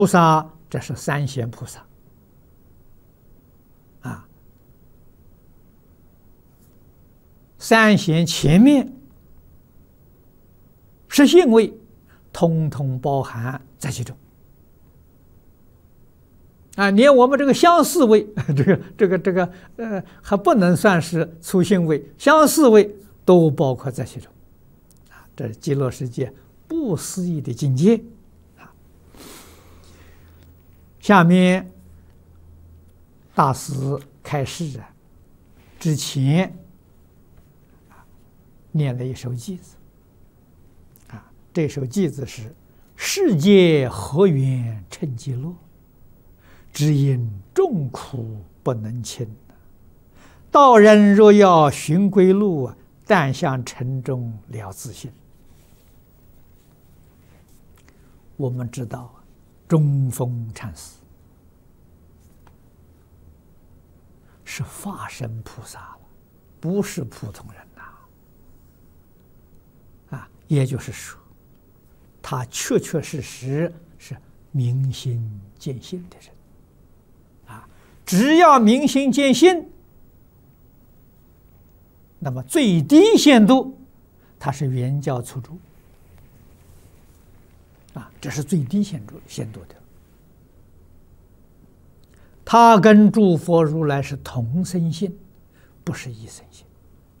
菩萨，这是三贤菩萨啊。三贤前面十信位，通通包含在其中啊。连我们这个相似位，还不能算是粗信位，相似位都包括在其中啊。这是极乐世界不思议的境界。下面大师开示之前念了一首偈子啊，这首偈子是“世界何缘成极乐，只因众苦不能亲。道人若要寻归路，但向尘中了自性。”我们知道中峰禅师是法身菩萨了，不是普通人呐！啊，也就是说，他确确实实是明心见性的人啊。只要明心见性，那么最低限度，他是圆教初住啊，这是最低限度的。他跟诸佛如来是同生性，不是异生性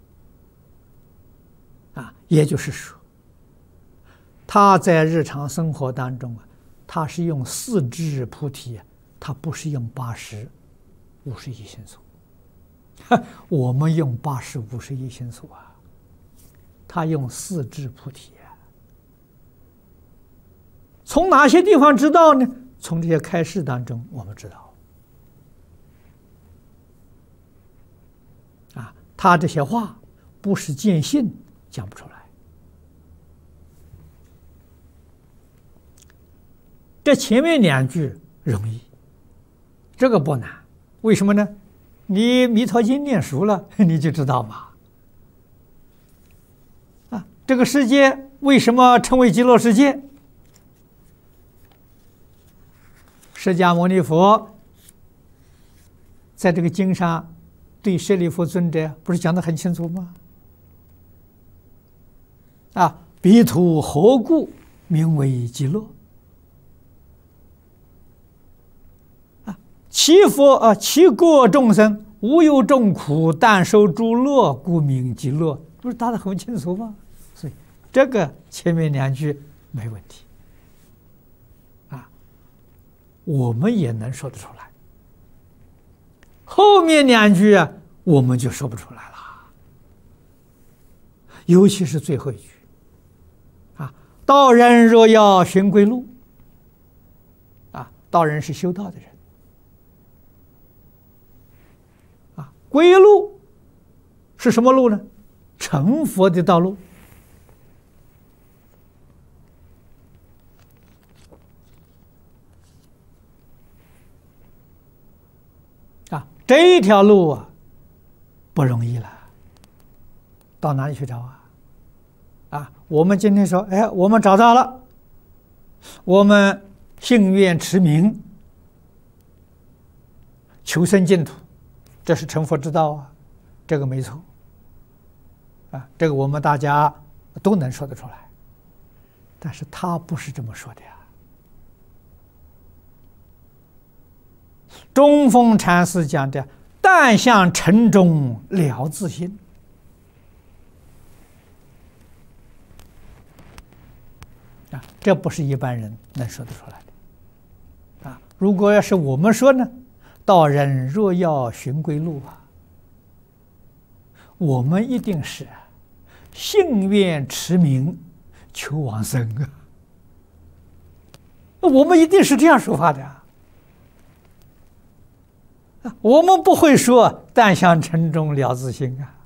啊。也就是说，他在日常生活当中他是用四智菩提，他不是用80、51心所。我们用80、51心所啊，他用四智菩提啊。从哪些地方知道呢？从这些开示当中，我们知道。他这些话不是见性讲不出来，这前面2句容易，这个不难。为什么呢？你弥陀经念熟了，你就知道嘛。啊，这个世界为什么称为极乐世界？释迦牟尼佛在这个经上对舍利弗尊者不是讲得很清楚吗？啊，彼土何故名为极乐？啊，其佛啊，其国众生无有众苦，但受诸乐，故名极乐。不是答得很清楚吗？所以这个前面2句没问题啊，我们也能说得出来。后面2句啊，我们就说不出来了，尤其是最后一句啊，“道人若要寻归路”，啊，道人是修道的人啊，归路是什么路呢？成佛的道路啊，这一条路啊不容易了，到哪里去找啊？啊，我们今天说，哎，我们找到了，我们信愿持名，求生净土，这是成佛之道啊，这个没错啊，这个我们大家都能说得出来，但是他不是这么说的呀。中峰禅师讲的“但向尘中了自性”，啊，这不是一般人能说得出来的啊。如果要是我们说呢，“道人若要寻归路”啊，我们一定是信愿持名求往生啊，我们一定是这样说法的啊。我们不会说“但向尘中了自性”啊。